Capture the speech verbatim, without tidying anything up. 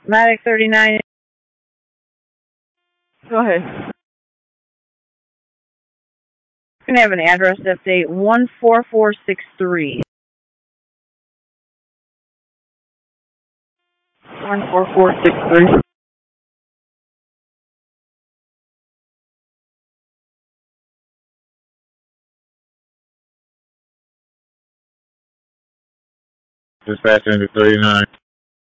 Matic thirty-nine. Go ahead. You can have an address update one four four six three. one four four six three. Dispatch into thirty-nine.